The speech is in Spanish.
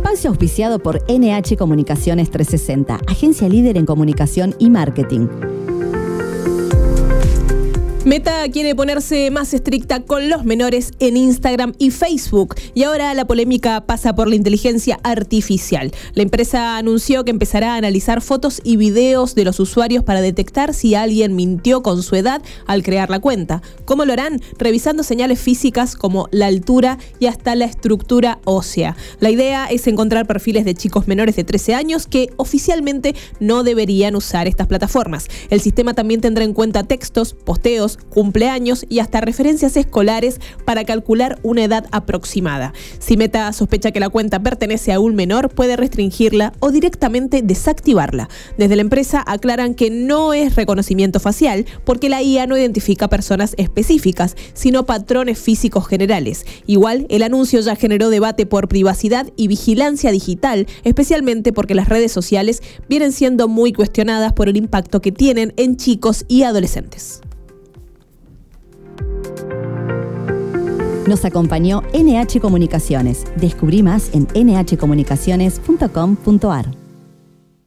Espacio auspiciado por NH Comunicaciones 360, agencia líder en comunicación y marketing. Meta quiere ponerse más estricta con los menores en Instagram y Facebook, y ahora la polémica pasa por la inteligencia artificial. La empresa anunció que empezará a analizar fotos y videos de los usuarios para detectar si alguien mintió con su edad al crear la cuenta. ¿Cómo lo harán? Revisando señales físicas como la altura y hasta la estructura ósea. La idea es encontrar perfiles de chicos menores de 13 años que oficialmente no deberían usar estas plataformas. El sistema también tendrá en cuenta textos, posteos, cumpleaños y hasta referencias escolares para calcular una edad aproximada. Si Meta sospecha que la cuenta pertenece a un menor, puede restringirla o directamente desactivarla. Desde la empresa aclaran que no es reconocimiento facial porque la IA no identifica personas específicas, sino patrones físicos generales. Igual, el anuncio ya generó debate por privacidad y vigilancia digital, especialmente porque las redes sociales vienen siendo muy cuestionadas por el impacto que tienen en chicos y adolescentes. Nos acompañó NH Comunicaciones. Descubrí más en nhcomunicaciones.com.ar.